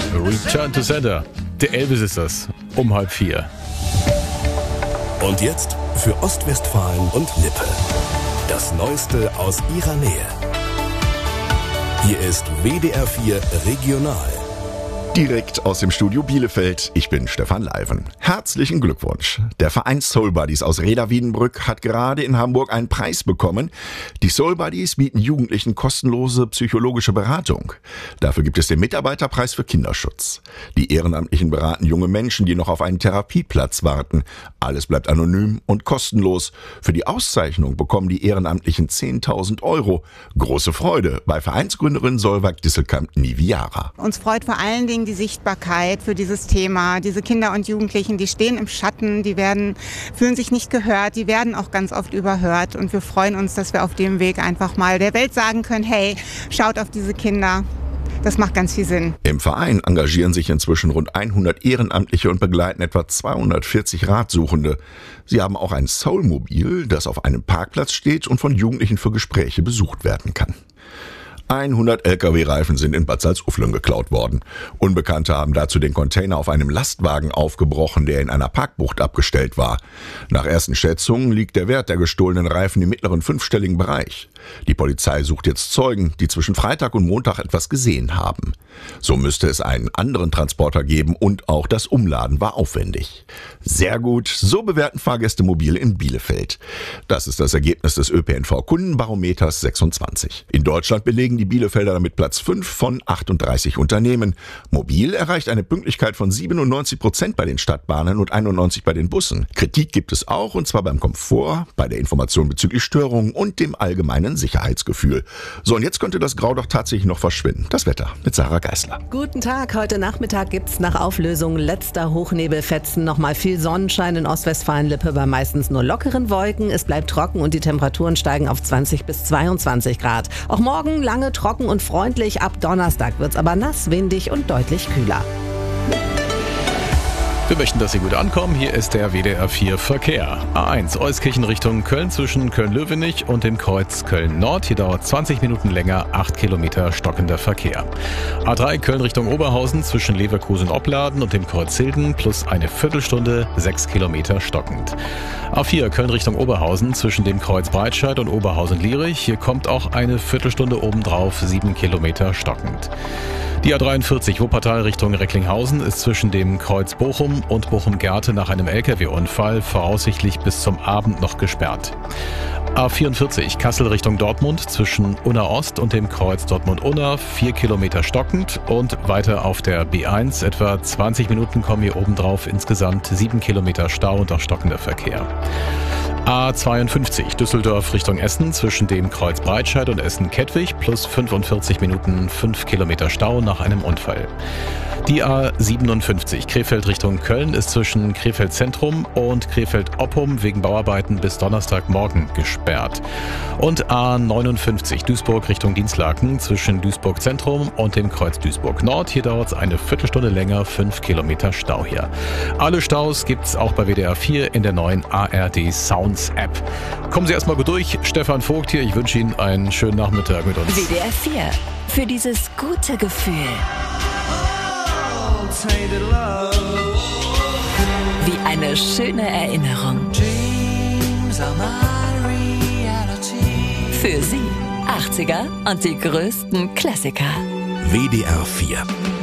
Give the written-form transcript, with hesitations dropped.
Return to Sender. Der Elvis ist das. Um 3:30. Und jetzt für Ostwestfalen und Lippe. Das Neueste aus ihrer Nähe. Hier ist WDR 4 Regional. Direkt aus dem Studio Bielefeld, ich bin Stefan Leiven. Herzlichen Glückwunsch. Der Verein Soul Buddies aus Reda-Wiedenbrück hat gerade in Hamburg einen Preis bekommen. Die Soul Buddies bieten Jugendlichen kostenlose psychologische Beratung. Dafür gibt es den Mitarbeiterpreis für Kinderschutz. Die Ehrenamtlichen beraten junge Menschen, die noch auf einen Therapieplatz warten. Alles bleibt anonym und kostenlos. Für die Auszeichnung bekommen die Ehrenamtlichen 10.000 €. Große Freude bei Vereinsgründerin Solveig Disselkamp-Niviara. Uns freut vor allen Dingen die Sichtbarkeit für dieses Thema. Diese Kinder und Jugendlichen, die stehen im Schatten, fühlen sich nicht gehört, die werden auch ganz oft überhört. Und wir freuen uns, dass wir auf dem Weg einfach mal der Welt sagen können, hey, schaut auf diese Kinder. Das macht ganz viel Sinn. Im Verein engagieren sich inzwischen rund 100 Ehrenamtliche und begleiten etwa 240 Ratsuchende. Sie haben auch ein Soulmobil, das auf einem Parkplatz steht und von Jugendlichen für Gespräche besucht werden kann. 100 LKW-Reifen sind in Bad Salzuflen geklaut worden. Unbekannte haben dazu den Container auf einem Lastwagen aufgebrochen, der in einer Parkbucht abgestellt war. Nach ersten Schätzungen liegt der Wert der gestohlenen Reifen im mittleren fünfstelligen Bereich. Die Polizei sucht jetzt Zeugen, die zwischen Freitag und Montag etwas gesehen haben. So müsste es einen anderen Transporter geben und auch das Umladen war aufwendig. Sehr gut, so bewerten Fahrgäste mobil in Bielefeld. Das ist das Ergebnis des ÖPNV-Kundenbarometers 26. In Deutschland belegen die Bielefelder damit Platz 5 von 38 Unternehmen. Mobil erreicht eine Pünktlichkeit von 97% bei den Stadtbahnen und 91% bei den Bussen. Kritik gibt es auch, und zwar beim Komfort, bei der Information bezüglich Störungen und dem allgemeinen Sicherheitsgefühl. So, und jetzt könnte das Grau doch tatsächlich noch verschwinden. Das Wetter mit Sarah Geisler. Guten Tag, heute Nachmittag gibt's nach Auflösung letzter Hochnebelfetzen nochmal viel Sonnenschein in Ostwestfalen-Lippe bei meistens nur lockeren Wolken. Es bleibt trocken und die Temperaturen steigen auf 20 bis 22 Grad. Auch morgen lange trocken und freundlich. Ab Donnerstag wird's aber nass, windig und deutlich kühler. Wir möchten, dass Sie gut ankommen. Hier ist der WDR 4 Verkehr. A1 Euskirchen Richtung Köln zwischen Köln-Löwenich und dem Kreuz Köln-Nord. Hier dauert 20 Minuten länger, 8 Kilometer stockender Verkehr. A3 Köln Richtung Oberhausen zwischen Leverkusen-Opladen und dem Kreuz Hilden plus eine Viertelstunde, 6 Kilometer stockend. A4 Köln Richtung Oberhausen zwischen dem Kreuz Breitscheid und Oberhausen-Lierich. Hier kommt auch eine Viertelstunde obendrauf, 7 Kilometer stockend. Die A43 Wuppertal Richtung Recklinghausen ist zwischen dem Kreuz Bochum und Bochum-Gerte nach einem LKW-Unfall voraussichtlich bis zum Abend noch gesperrt. A44 Kassel Richtung Dortmund zwischen Unna Ost und dem Kreuz Dortmund-Unna 4 Kilometer stockend und weiter auf der B1 etwa 20 Minuten kommen hier obendrauf, insgesamt 7 Kilometer Stau und auch stockender Verkehr. A52 Düsseldorf Richtung Essen zwischen dem Kreuz Breitscheid und Essen-Kettwig plus 45 Minuten 5 Kilometer Stau nach einem Unfall. Die A57 Krefeld Richtung Köln ist zwischen Krefeld Zentrum und Krefeld Oppum wegen Bauarbeiten bis Donnerstagmorgen gesperrt. Und A59 Duisburg Richtung Dienstlaken zwischen Duisburg Zentrum und dem Kreuz Duisburg Nord. Hier dauert es eine Viertelstunde länger, 5 Kilometer Stau hier. Alle Staus gibt's auch bei WDR 4 in der neuen ARD Sounds App. Kommen Sie erstmal gut durch. Stefan Vogt hier. Ich wünsche Ihnen einen schönen Nachmittag mit uns. WDR 4. Für dieses gute Gefühl. Wie eine schöne Erinnerung. Für Sie 80er und die größten Klassiker. WDR 4